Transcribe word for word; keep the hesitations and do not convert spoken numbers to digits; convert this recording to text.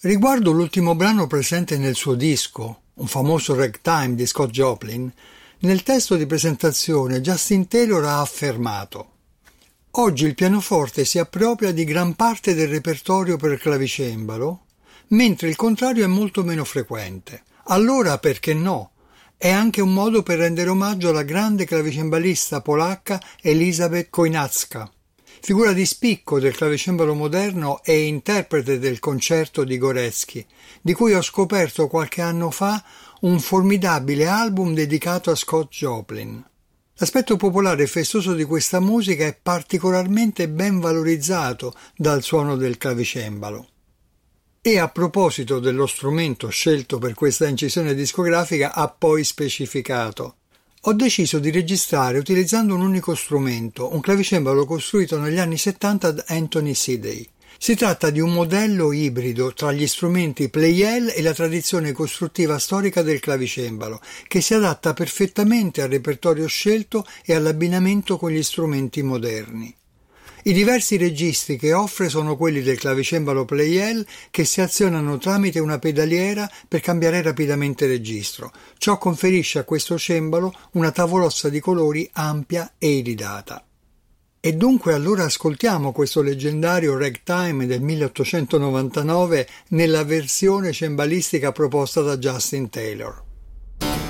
Riguardo l'ultimo brano presente nel suo disco, un famoso ragtime di Scott Joplin, nel testo di presentazione Justin Taylor ha affermato: «Oggi il pianoforte si appropria di gran parte del repertorio per clavicembalo, mentre il contrario è molto meno frequente. Allora, perché no? È anche un modo per rendere omaggio alla grande clavicembalista polacca Elisabeth Chojnacka, figura di spicco del clavicembalo moderno e interprete del concerto di Gorecki, di cui ho scoperto qualche anno fa un formidabile album dedicato a Scott Joplin. L'aspetto popolare e festoso di questa musica è particolarmente ben valorizzato dal suono del clavicembalo». E a proposito dello strumento scelto per questa incisione discografica ha poi specificato: «Ho deciso di registrare utilizzando un unico strumento, un clavicembalo costruito negli anni settanta da Anthony Sidey. Si tratta di un modello ibrido tra gli strumenti Pleyel e la tradizione costruttiva storica del clavicembalo, che si adatta perfettamente al repertorio scelto e all'abbinamento con gli strumenti moderni. I diversi registri che offre sono quelli del clavicembalo Pleyel, che si azionano tramite una pedaliera per cambiare rapidamente registro. Ciò conferisce a questo cembalo una tavolozza di colori ampia e iridata». E dunque allora ascoltiamo questo leggendario ragtime del milleottocentonovantanove nella versione cembalistica proposta da Justin Taylor.